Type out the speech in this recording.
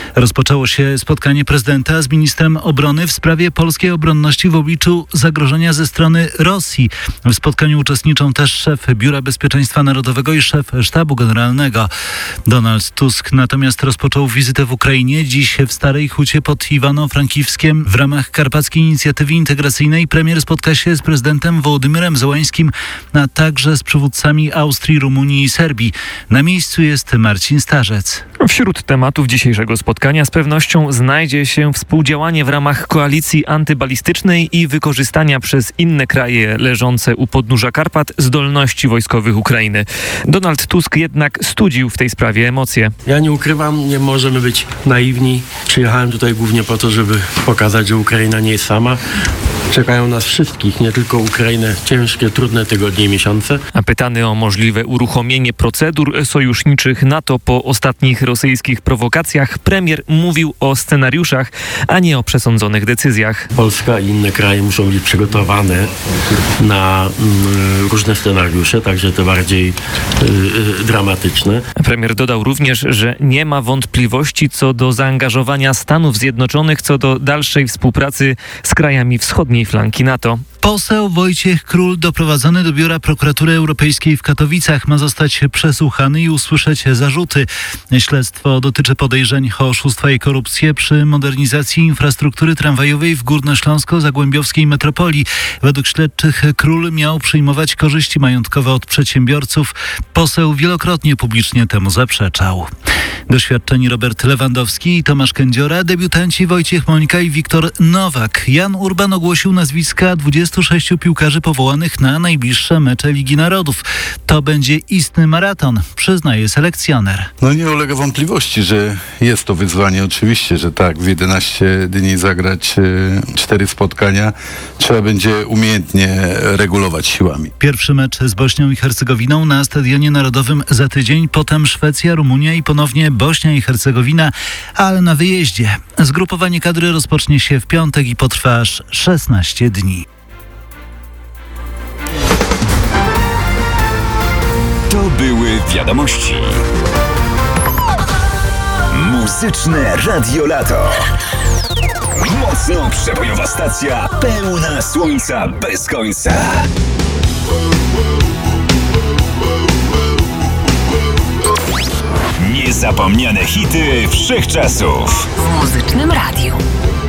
Rozpoczęło się spotkanie prezydenta z ministrem obrony w sprawie polskiej obronności w obliczu zagrożenia ze strony Rosji. W spotkaniu uczestniczą też szef Biura Bezpieczeństwa Narodowego i szef Sztabu Generalnego. Donald Tusk natomiast rozpoczął wizytę w Ukrainie. Dziś w Starej Hucie pod Iwano-Frankiwskiem w ramach Karpackiej Inicjatywy Integracyjnej premier spotka się z prezydentem Wołodymyrem Zełańskim, a także z przywódcami Austrii, Rumunii i Serbii. Na miejscu jest Marcin Starzec. Wśród tematów dzisiejszego spotkania z pewnością znajdzie się współdziałanie w ramach koalicji antybalistycznej i wykorzystania przez inne kraje leżące u podnóża Karpat zdolności wojskowych Ukrainy. Donald Tusk jednak studził w tej sprawie emocje. Ja nie ukrywam, nie możemy być naiwni. Przyjechałem tutaj głównie po to, żeby pokazać, że Ukraina nie jest sama. Czekają nas wszystkich, nie tylko Ukrainę, ciężkie, trudne tygodnie i miesiące. A pytany o możliwe uruchomienie procedur sojuszniczych NATO po ostatnich rosyjskich prowokacjach, premier mówił o scenariuszach, a nie o przesądzonych decyzjach. Polska i inne kraje muszą być przygotowane na różne scenariusze, także te bardziej dramatyczne. Premier dodał również, że nie ma wątpliwości co do zaangażowania Stanów Zjednoczonych co do dalszej współpracy z krajami wschodniej flanki NATO. Poseł Wojciech Król, doprowadzony do Biura Prokuratury Europejskiej w Katowicach, ma zostać przesłuchany i usłyszeć zarzuty. Śledztwo dotyczy podejrzeń o oszustwa i korupcję przy modernizacji infrastruktury tramwajowej w górnośląsko-zagłębiowskiej metropolii. Według śledczych Król miał przyjmować korzyści majątkowe od przedsiębiorców. Poseł wielokrotnie publicznie temu zaprzeczał. Doświadczeni Robert Lewandowski i Tomasz Kędziora, debiutanci Wojciech Mońka i Wiktor Nowak. Jan Urban ogłosił nazwiska 26 piłkarzy powołanych na najbliższe mecze Ligi Narodów. To będzie istny maraton, przyznaje selekcjoner. Nie ulega wątpliwości, że jest to wyzwanie. Oczywiście, że tak. W 11 dni zagrać 4 spotkania. Trzeba będzie umiejętnie regulować siłami. Pierwszy mecz z Bośnią i Hercegowiną na Stadionie Narodowym za tydzień, potem Szwecja, Rumunia i ponownie Bośnia i Hercegowina, ale na wyjeździe. Zgrupowanie kadry rozpocznie się w piątek i potrwa aż 16 dni. To były wiadomości. Muzyczne Radio Lato. Mocno przebojowa stacja, pełna słońca bez końca. Niezapomniane hity wszechczasów. W Muzycznym Radiu.